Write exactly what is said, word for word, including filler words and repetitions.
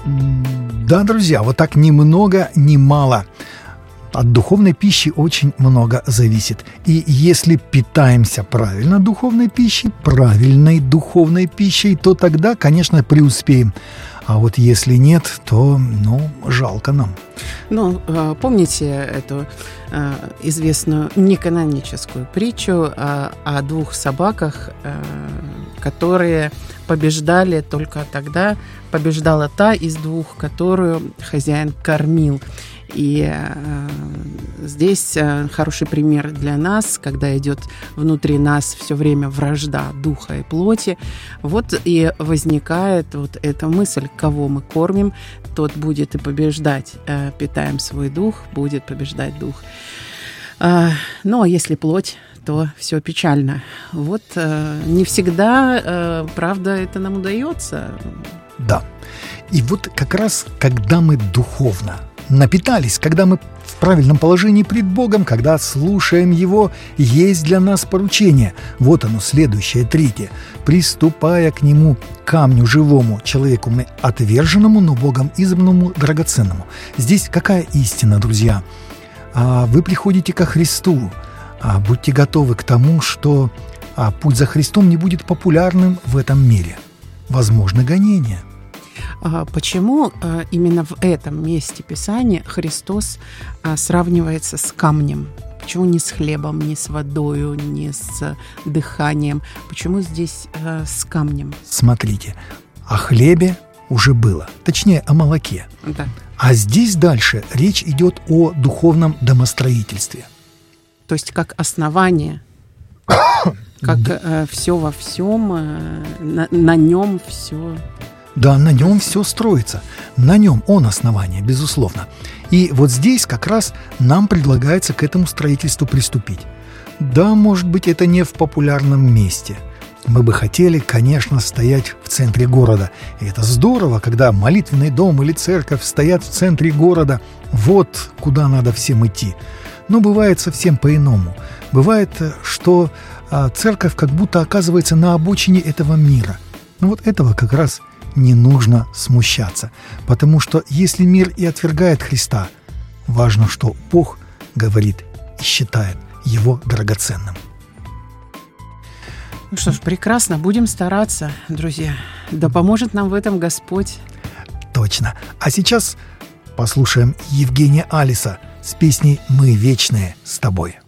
Да, друзья, вот так ни много, ни мало. От духовной пищи очень много зависит. И если питаемся правильно духовной пищей, правильной духовной пищей, то тогда, конечно, преуспеем. А вот если нет, то, ну, жалко нам. Ну, помните эту известную неканоническую притчу о двух собаках, которые побеждали только тогда, побеждала та из двух, которую хозяин кормил. И э, здесь э, хороший пример для нас, когда идет внутри нас все время вражда духа и плоти. Вот и возникает вот эта мысль, кого мы кормим, тот будет и побеждать. Э, питаем свой дух, будет побеждать дух. Э, ну, а если плоть, то все печально. Вот э, не всегда, э, правда, это нам удается. Да. И вот как раз, когда мы духовно напитались, когда мы в правильном положении пред Богом, когда слушаем Его, есть для нас поручение. Вот оно, следующее, третье. Приступая к Нему, камню живому, человеку отверженному, но Богом избранному, драгоценному. Здесь какая истина, друзья? Вы приходите ко Христу, будьте готовы к тому, что путь за Христом не будет популярным в этом мире. Возможны гонения. Почему именно в этом месте Писания Христос сравнивается с камнем? Почему не с хлебом, не с водою, не с дыханием? Почему здесь с камнем? Смотрите, о хлебе уже было, точнее, о молоке. Да. А здесь дальше речь идет о духовном домостроительстве. То есть как основание, как да. все во всем, на, на нем все... Да, на нем все строится. На нем он основание, безусловно. И вот здесь как раз нам предлагается к этому строительству приступить. Да, может быть, это не в популярном месте. Мы бы хотели, конечно, стоять в центре города. И это здорово, когда молитвенный дом или церковь стоят в центре города. Вот куда надо всем идти. Но бывает совсем по-иному. Бывает, что церковь как будто оказывается на обочине этого мира. Но вот этого как раз не нужно смущаться, потому что если мир и отвергает Христа, важно, что Бог говорит и считает его драгоценным. Ну что ж, прекрасно, будем стараться, друзья. Да поможет нам в этом Господь. Точно. А сейчас послушаем Евгения Алиса с песней «Мы вечные с тобой».